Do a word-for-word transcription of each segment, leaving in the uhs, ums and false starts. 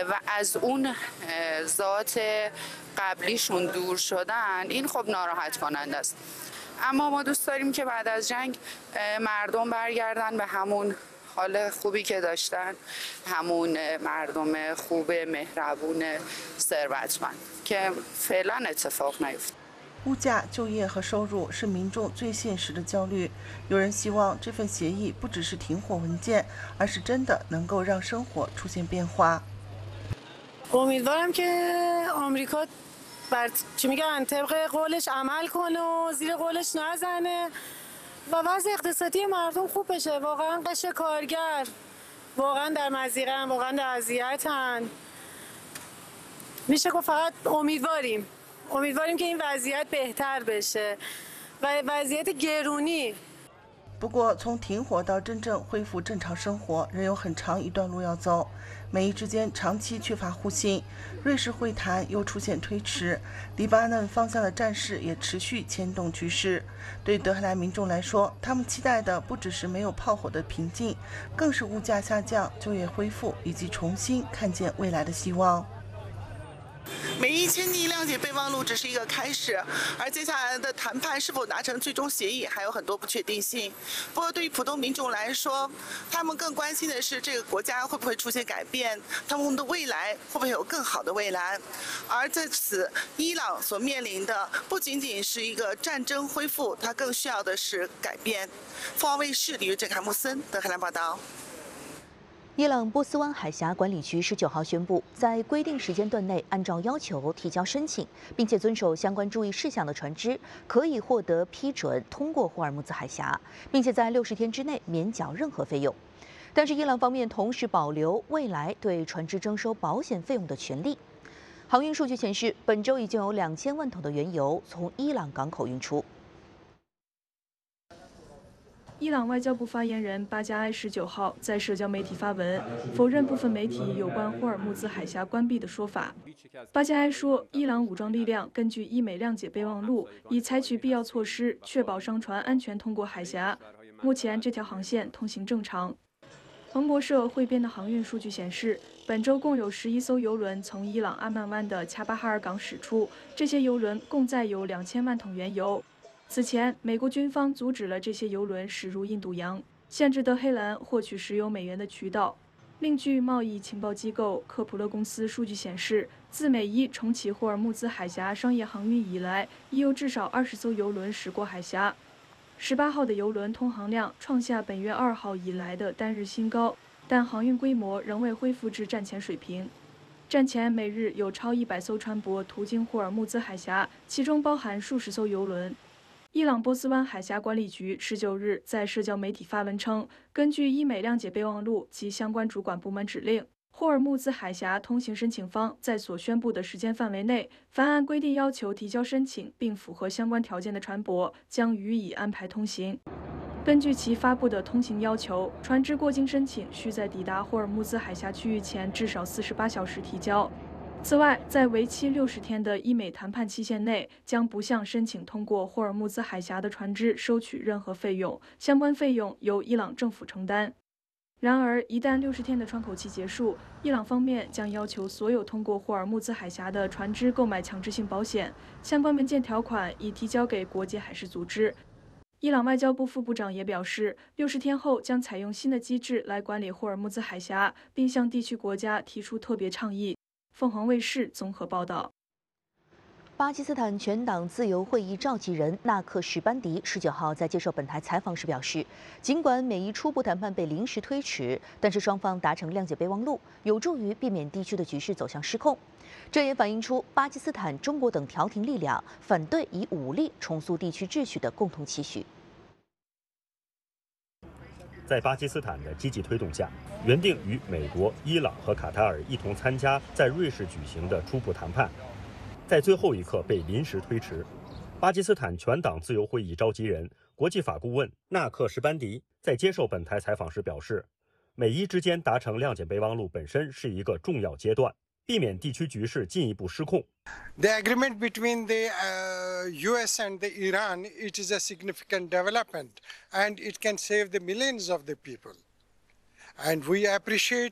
و از اون ذات قبلیشون دور شدن، این خب ناراحت کننده است. اما ما دوست داریم که بعد از جنگ مردم برگردن به همون حال خوبی که داشتن، همون مردم خوب مهربون ثروتمند که فعلا اتفاق نیفتاد. 物价、就业和收入是民众最现实的焦虑。有人希望这份协议不只是停火文件，而是真的能够让生活出现变化。 امیدوارم که آمریکا بر چی میگن طبق قولش عمل کنه و زیر قولش نزنه و وضع اقتصادی مردم خوب بشه. واقعا قشر کارگر واقعا در مضیقه‌ان، واقعا در اذیتن. میشه گفت فقط امیدواریم امیدواریم که این وضعیت بهتر بشه و وضعیت گرونی。 不过，从停火到真正恢复正常生活，仍有很长一段路要走。美伊之间长期缺乏互信，瑞士会谈又出现推迟，黎巴嫩方向的战事也持续牵动局势。对德黑兰民众来说，他们期待的不只是没有炮火的平静，更是物价下降、就业恢复以及重新看见未来的希望。 美伊签订谅解备忘录只是一个开始，而接下来的谈判是否达成最终协议还有很多不确定性。不过，对于普通民众来说，他们更关心的是这个国家会不会出现改变，他们的未来会不会有更好的未来。而在此，伊朗所面临的不仅仅是一个战争恢复，它更需要的是改变。凤凰卫视李玉珍、凯穆森德黑兰报道。 伊朗波斯湾海峡管理局十九号宣布，在规定时间段内按照要求提交申请，并且遵守相关注意事项的船只，可以获得批准通过霍尔木兹海峡，并且在六十天之内免缴任何费用。但是，伊朗方面同时保留未来对船只征收保险费用的权利。航运数据显示，本周已经有两千万桶的原油从伊朗港口运出。 伊朗外交部发言人巴加埃十九号在社交媒体发文，否认部分媒体有关霍尔木兹海峡关闭的说法。巴加埃说，伊朗武装力量根据伊美谅解备忘录，已采取必要措施，确保商船安全通过海峡。目前这条航线通行正常。彭博社汇编的航运数据显示，本周共有十一艘邮轮从伊朗阿曼湾的恰巴哈尔港驶出，这些邮轮共载有两千万桶原油。此前，美国军方阻止了这些油轮驶入印度洋，限制德黑兰获取石油美元的渠道。另据贸易情报机构科普勒公司数据显示，自美伊重启霍尔木兹海峡商业航运以来，已有至少二十艘油轮驶过海峡。十八号的油轮通航量创下本月二号以来的单日新高，但航运规模仍未恢复至战前水平。战前每日有超一百艘船舶途经霍尔木兹海峡，其中包含数十艘油轮。伊朗波斯湾海峡管理局十九日在社交媒体发文称，根据伊美谅解备忘录及相关主管部门指令，霍尔木兹海峡通行申请方在所宣布的时间范围内，凡按规定要求提交申请并符合相关条件的船舶，将予以安排通行。根据其发布的通行要求，船只过境申请需在抵达霍尔木兹海峡区域前至少四十八小时提交。此外，在为期六十天的伊美谈判期限内，将不向申请通过霍尔木兹海峡的船只收取任何费用，相关费用由伊朗政府承担。然而，一旦六十天的窗口期结束，伊朗方面将要求所有通过霍尔木兹海峡的船只购买强制性保险，相关文件条款已提交给国际海事组织。伊朗外交部副部长也表示，六十天后将采用新的机制来管理霍尔木兹海峡，并向地区国家提出特别倡议。凤凰卫视综合报道。 巴基斯坦全党自由会议召集人纳克什班迪十九号在接受本台采访时表示，尽管美伊初步谈判被临时推迟，但是双方达成谅解备忘录，有助于避免地区的局势走向失控。这也反映出巴基斯坦、中国等调停力量反对以武力重塑地区秩序的共同期许。 在巴基斯坦的积极推动下，原定与美国、伊朗和卡塔尔一同参加在瑞士举行的初步谈判，在最后一刻被临时推迟。巴基斯坦全党自由会议召集人、国际法顾问纳克什班迪在接受本台采访时表示，美伊之间达成谅解备忘录本身是一个重要阶段，避免地区局势进一步失控。 The agreement between the uh, U S and the Iran, it is a significant development, and it can save the millions of the people. And we appreciate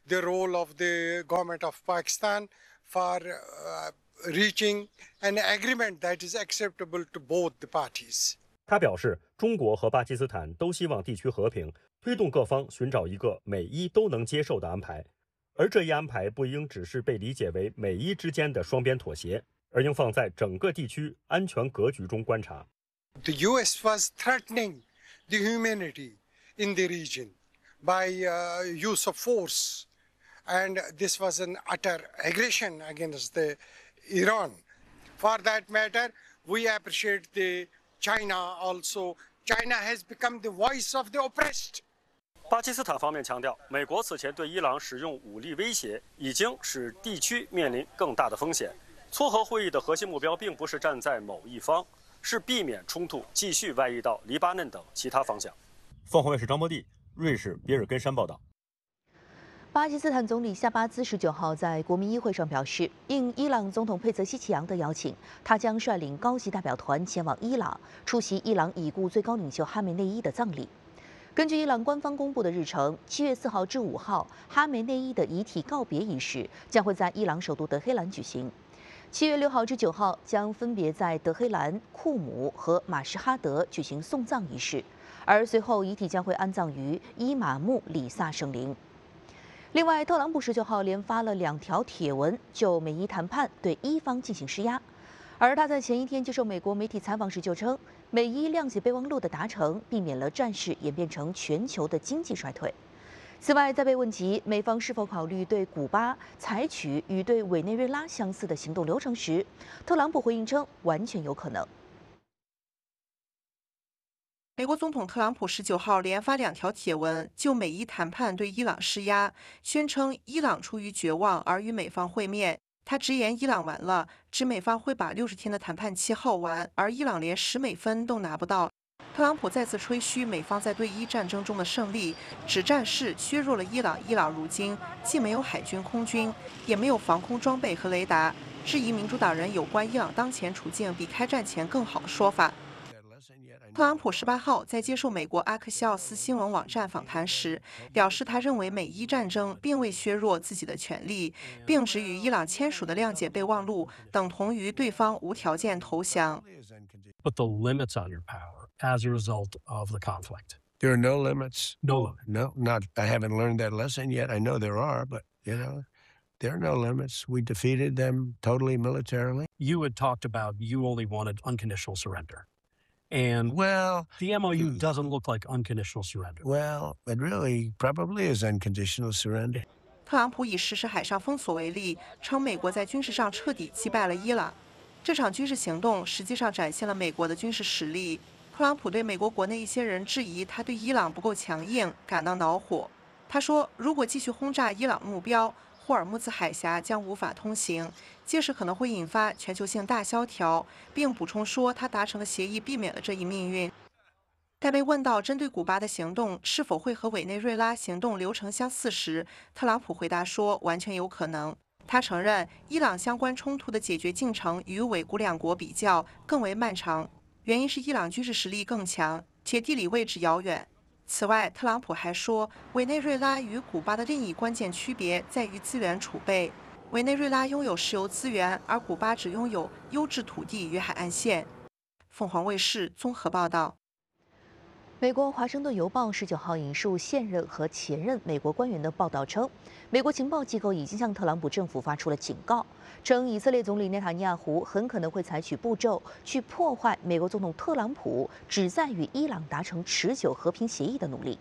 the role of the government of Pakistan for uh, reaching an agreement that is acceptable to both the parties. 他表示，中国和巴基斯坦都希望地区和平，推动各方寻找一个美伊都能接受的安排，而这一安排不应只是被理解为美伊之间的双边妥协，而应放在整个地区安全格局中观察。 The U S was threatening the humanity in the region by uh, use of force, and this was an utter aggression against the Iran. For that matter, we appreciate the China also. China has become the voice of the oppressed. 巴基斯坦方面强调，美国此前对伊朗使用武力威胁，已经使地区面临更大的风险。撮合会议的核心目标并不是站在某一方，是避免冲突继续外溢到黎巴嫩等其他方向。凤凰卫视张波地，瑞士比尔根山报道。 巴基斯坦总理夏巴兹十九号在国民议会上表示，应伊朗总统佩泽希奇扬的邀请，他将率领高级代表团前往伊朗，出席伊朗已故最高领袖哈梅内伊的葬礼。根据伊朗官方公布的日程，七月四号至五号，哈梅内伊的遗体告别仪式将会在伊朗首都德黑兰举行。七月六号至九号将分别在德黑兰、库姆和马什哈德举行送葬仪式，而随后遗体将会安葬于伊玛目里萨圣陵。另外，特朗普十九号连发了两条帖文，就美伊谈判对伊方进行施压。而他在前一天接受美国媒体采访时就称，美伊谅解备忘录的达成，避免了战事演变成全球的经济衰退。此外，在被问及美方是否考虑对古巴采取与对委内瑞拉相似的行动流程时，特朗普回应称，完全有可能。 美国总统特朗普十九号连发两条帖文，就美伊谈判对伊朗施压，宣称伊朗出于绝望而与美方会面。他直言伊朗完了，指美方会把六十天的谈判期耗完，而伊朗连十美分都拿不到。特朗普再次吹嘘美方在对伊战争中的胜利，指战事削弱了伊朗。伊朗如今既没有海军、空军，也没有防空装备和雷达，质疑民主党人有关伊朗当前处境比开战前更好的说法。特朗普十八号在接受美国阿克西奥斯新闻网站访谈时表示，他认为美伊战争并未削弱自己的权利，并指与伊朗签署的谅解备忘录等同于对方无条件投降。 Put the limits on your power as a result of the conflict. There are no limits. No limit. No, not. I haven't learned that lesson yet. I know there are, but you know, there are no limits. We defeated them totally militarily. You had talked about you only wanted unconditional surrender. And well, the M O U doesn't look like unconditional surrender. Well, it really probably is unconditional surrender. 特朗普以实施海上封锁为例，称美国在军事上彻底击败了伊朗。这场军事行动实际上展现了美国的军事实力。特朗普对美国国内一些人质疑他对伊朗不够强硬感到恼火。他说，如果继续轰炸伊朗目标，霍尔木兹海峡将无法通行，届时可能会引发全球性大萧条，并补充说，他达成的协议避免了这一命运。在被问到针对古巴的行动是否会和委内瑞拉行动流程相似时，特朗普回答说，完全有可能。他承认，伊朗相关冲突的解决进程与委古两国比较更为漫长，原因是伊朗军事实力更强，且地理位置遥远。此外，特朗普还说，委内瑞拉与古巴的另一关键区别在于资源储备。委内瑞拉拥有石油资源，而古巴只拥有优质土地与海岸线。凤凰卫视综合报道。 美国《华盛顿邮报》十九号引述现任和前任美国官员的报道称，美国情报机构已经向特朗普政府发出了警告，称以色列总理内塔尼亚胡很可能会采取步骤去破坏美国总统特朗普旨在与伊朗达成持久和平协议的努力。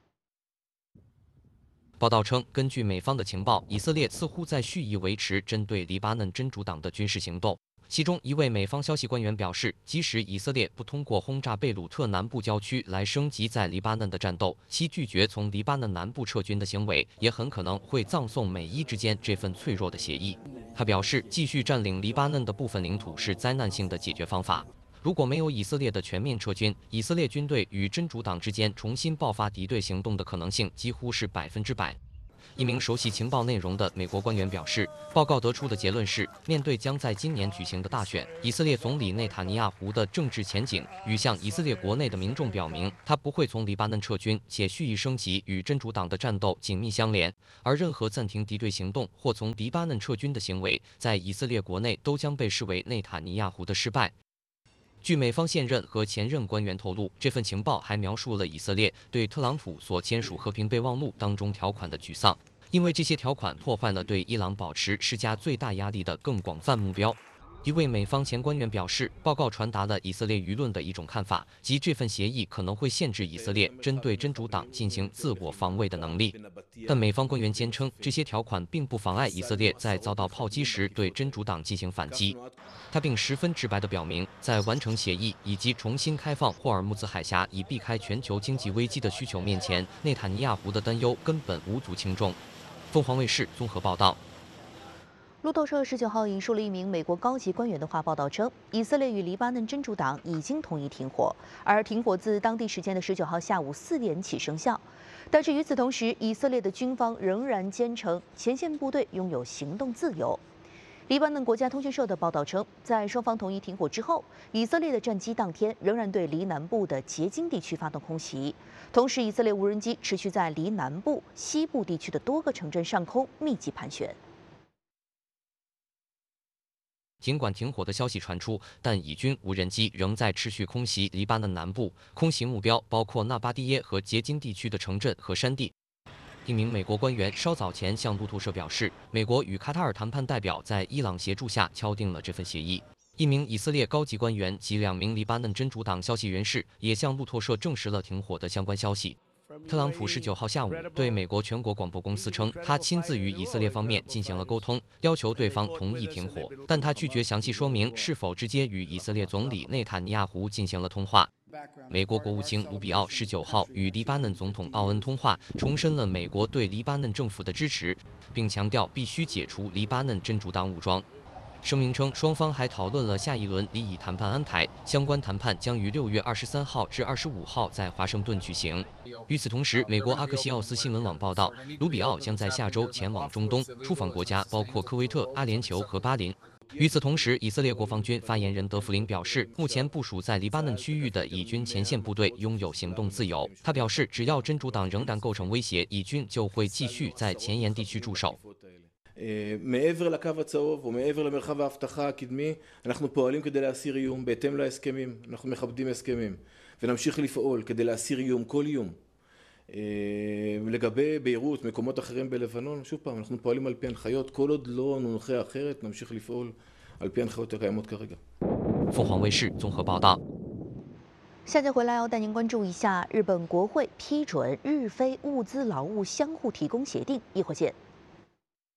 报道称，根据美方的情报，以色列似乎在蓄意维持针对黎巴嫩真主党的军事行动。其中一位美方消息官员表示，即使以色列不通过轰炸贝鲁特南部郊区来升级在黎巴嫩的战斗，其拒绝从黎巴嫩南部撤军的行为也很可能会葬送美伊之间这份脆弱的协议。他表示，继续占领黎巴嫩的部分领土是灾难性的解决方法。如果没有以色列的全面撤军，以色列军队与真主党之间重新爆发敌对行动的可能性几乎是百分之百。 一名熟悉情报内容的美国官员表示，报告得出的结论是，面对将在今年举行的大选，以色列总理内塔尼亚胡的政治前景与向以色列国内的民众表明，他不会从黎巴嫩撤军，且蓄意升级与真主党的战斗紧密相连。而任何暂停敌对行动或从黎巴嫩撤军的行为，在以色列国内都将被视为内塔尼亚胡的失败。据美方现任和前任官员透露，这份情报还描述了以色列对特朗普所签署和平备忘录当中条款的沮丧，因为这些条款破坏了对伊朗保持施加最大压力的更广泛目标。一位美方前官员表示，报告传达了以色列舆论的一种看法，即这份协议可能会限制以色列针对真主党进行自我防卫的能力。但美方官员坚称，这些条款并不妨碍以色列在遭到炮击时对真主党进行反击。他并十分直白地表明，在完成协议以及重新开放霍尔木兹海峡以避开全球经济危机的需求面前，内塔尼亚胡的担忧根本无足轻重。凤凰卫视综合报道。 路透社十九号引述了一名美国高级官员的话报道称，以色列与黎巴嫩真主党已经同意停火，而停火自当地时间的十九号下午四点起生效。但是与此同时，以色列的军方仍然坚称前线部队拥有行动自由。黎巴嫩国家通讯社的报道称，在双方同意停火之后，以色列的战机当天仍然对黎南部的结晶地区发动空袭，同时以色列无人机持续在黎南部、西部地区的多个城镇上空密集盘旋。 尽管停火的消息传出，但以军无人机仍在持续空袭黎巴嫩南部，空袭目标包括纳巴蒂耶和结晶地区的城镇和山地。一名美国官员稍早前向路透社表示，美国与卡塔尔谈判代表在伊朗协助下敲定了这份协议。一名以色列高级官员及两名黎巴嫩真主党消息人士也向路透社证实了停火的相关消息。特朗普十九号下午对美国全国广播公司称，他亲自与以色列方面进行了沟通，要求对方同意停火，但他拒绝详细说明是否直接与以色列总理内塔尼亚胡进行了通话。美国国务卿卢比奥十九号与黎巴嫩总统奥恩通话，重申了美国对黎巴嫩政府的支持，并强调必须解除黎巴嫩真主党武装。声明称，双方还讨论了下一轮离以谈判安排，相关谈判将于六月二十三号至二十五号在华盛顿举行。与此同时，美国阿克西奥斯新闻网报道，卢比奥将在下周前往中东，出访国家包括科威特、阿联酋和巴林。与此同时，以色列国防军发言人德弗林表示，目前部署在黎巴嫩区域的以军前线部队拥有行动自由。他表示，只要真主党仍然构成威胁，以军就会继续在前沿地区驻守。 מעבר לקו הצהוב ומעבר למרחב ההבטחה הקדמי, אנחנו פועלים כדי להסיר איום בהתאם להסכמים, אנחנו מכבדים הסכמים ונמשיך לפעול כדי להסיר איום, כל איום. לגבי ביירות, מקומות אחרים בלבנון, שוב פעם, אנחנו פועלים על פי הנחיות, כל עוד לא נונחה אחרת, נמשיך לפעול על פי הנחיות הקיימות כרגע. 凤凰卫视综合报道。 下节回来要带您关注一下日本国会批准日非物资劳务相互提供协定，一会儿见。